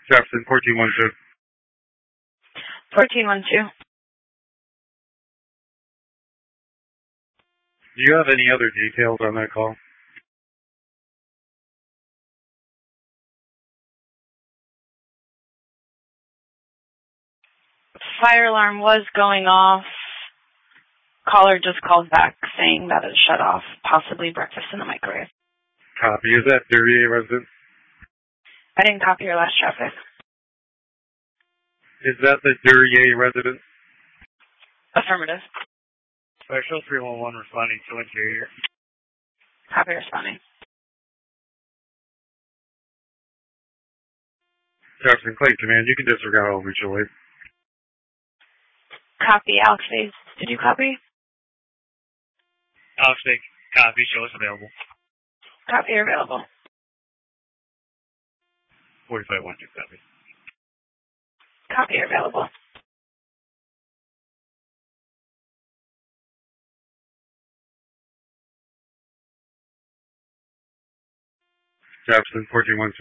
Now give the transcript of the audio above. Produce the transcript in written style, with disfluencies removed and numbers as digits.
Jefferson, 1412. 1412. Do you have any other details on that call? Fire alarm was going off. Caller just called back saying that it shut off, possibly breakfast in the microwave. Copy. Is that Duryea resident? I didn't copy your last traffic. Is that the Duryea resident? Affirmative. Special 311 responding to interior. Copy responding. Jefferson, Clay Command, you can disregard all mutual aid. Copy, Alex Faze. Did you copy? Alex Faze, copy, show us available. Copy, you're available. 4512, copy. Copy, you're available. Jefferson, 1412.